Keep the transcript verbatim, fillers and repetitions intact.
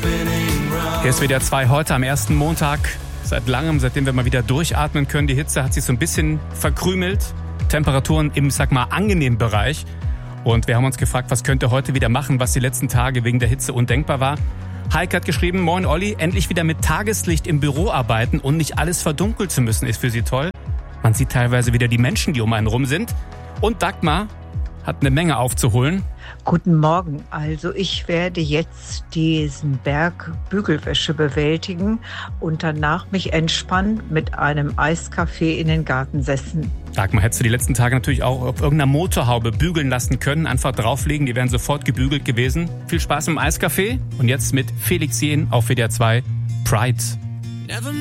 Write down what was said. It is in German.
Hier ist W D R zwei heute am ersten Montag. Seit langem, seitdem wir mal wieder durchatmen können. Die Hitze hat sich so ein bisschen verkrümelt. Temperaturen im, sag mal, angenehmen Bereich. Und wir haben uns gefragt, was könnt ihr heute wieder machen, was die letzten Tage wegen der Hitze undenkbar war. Heike hat geschrieben, moin Olli, endlich wieder mit Tageslicht im Büro arbeiten und nicht alles verdunkelt zu müssen, ist für sie toll. Man sieht teilweise wieder die Menschen, die um einen rum sind. Und Dagmar hat eine Menge aufzuholen. Guten Morgen. Also ich werde jetzt diesen Berg Bügelwäsche bewältigen und danach mich entspannt mit einem Eiskaffee in den Garten setzen. Dagmar, hättest du die letzten Tage natürlich auch auf irgendeiner Motorhaube bügeln lassen können. Einfach drauflegen, die wären sofort gebügelt gewesen. Viel Spaß im Eiskaffee und jetzt mit Felix Jähn auf W D R zwei Pride.